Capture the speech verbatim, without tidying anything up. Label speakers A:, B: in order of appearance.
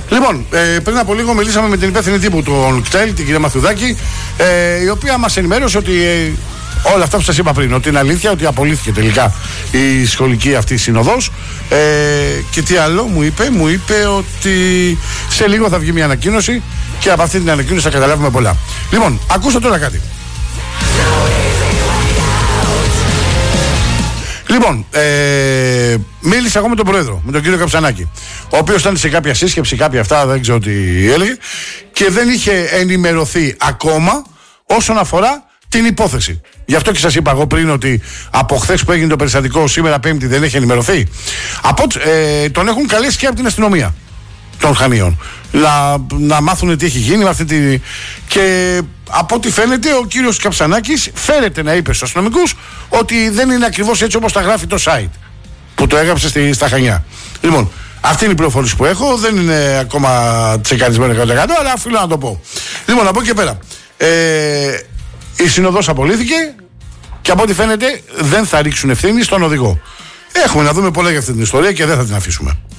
A: Λοιπόν, ε, πριν από λίγο μιλήσαμε με την υπεύθυνη τύπου του ΚΤΕΛ, την κυρία Μαθιουδάκη, ε, η οποία μας ενημέρωσε ότι ε, όλα αυτά που σας είπα πριν, ότι είναι αλήθεια, ότι απολύθηκε τελικά η σχολική αυτή συνοδός. Ε, και τι άλλο μου είπε, μου είπε ότι σε λίγο θα βγει μια ανακοίνωση και από αυτή την ανακοίνωση θα καταλάβουμε πολλά. Λοιπόν, ακούστε τώρα κάτι. Λοιπόν, ε, μίλησα εγώ με τον Πρόεδρο, με τον κύριο Καψανάκη, ο οποίος ήταν σε κάποια σύσκεψη, κάποια αυτά, δεν ξέρω τι έλεγε, και δεν είχε ενημερωθεί ακόμα όσον αφορά την υπόθεση. Γι' αυτό και σας είπα εγώ πριν ότι από χθες που έγινε το περιστατικό, σήμερα Πέμπτη δεν έχει ενημερωθεί. Από, ε, τον έχουν καλέσει και από την αστυνομία των Χανίων να, να μάθουν τι έχει γίνει με αυτή τη... Και από ό,τι φαίνεται ο κύριος Καψανάκης φέρεται να είπε στους αστυνομικούς ότι δεν είναι ακριβώς έτσι όπως τα γράφει το site που το έγραψε στη, στα Χανιά. Λοιπόν, αυτή είναι η πληροφόρηση που έχω, δεν είναι ακόμα τσεκαρισμένο εκατό τοις εκατό, αλλά οφείλω να το πω. Λοιπόν, από εκεί και πέρα, ε, η συνοδός απολύθηκε και από ό,τι φαίνεται δεν θα ρίξουν ευθύνη στον οδηγό. Έχουμε να δούμε πολλά για αυτή την ιστορία και δεν θα την αφήσουμε.